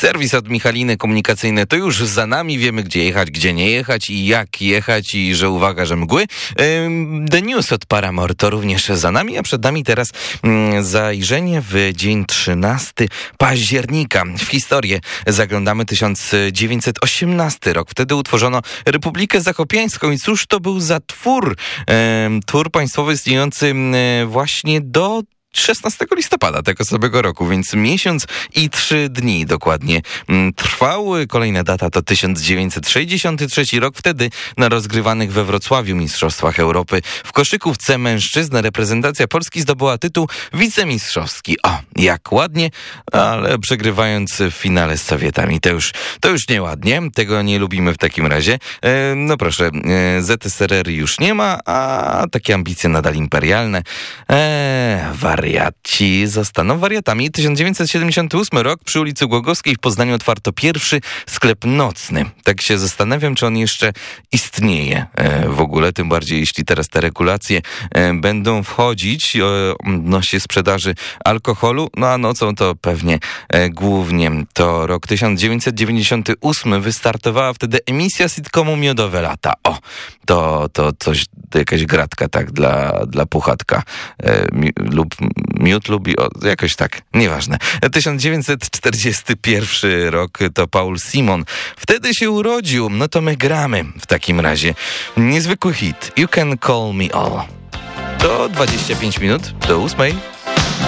Serwis od Michaliny komunikacyjny to już za nami. Wiemy, gdzie jechać, gdzie nie jechać i jak jechać i że uwaga, że mgły. The News od Paramore to również za nami, a przed nami teraz zajrzenie w dzień 13 października. W historię zaglądamy 1918 rok. Wtedy utworzono Republikę Zakopiańską i cóż to był za twór? Twór państwowy istniejący właśnie do 16 listopada tego samego roku, więc miesiąc i 3 dni dokładnie trwał. Kolejna data to 1963 rok. Wtedy na rozgrywanych we Wrocławiu Mistrzostwach Europy w koszykówce mężczyzn reprezentacja Polski zdobyła tytuł wicemistrzowski. O, jak ładnie, ale przegrywając w finale z Sowietami. To już nieładnie. Tego nie lubimy w takim razie. No proszę, ZSRR już nie ma, a takie ambicje nadal imperialne. Wariaci zostaną wariatami. 1978 rok. Przy ulicy Głogowskiej w Poznaniu otwarto pierwszy sklep nocny. Tak się zastanawiam, czy on jeszcze istnieje w ogóle, tym bardziej jeśli teraz te regulacje będą wchodzić odnośnie sprzedaży alkoholu. No a nocą to pewnie głównie to rok 1998. Wystartowała wtedy emisja sitcomu Miodowe lata. O, to coś, jakaś gratka tak dla Puchatka lub miód lubi, jakoś tak, nieważne. 1941 rok to Paul Simon. Wtedy się urodził, no to my gramy w takim razie. Niezwykły hit, You Can Call Me All. To 25 minut do 8.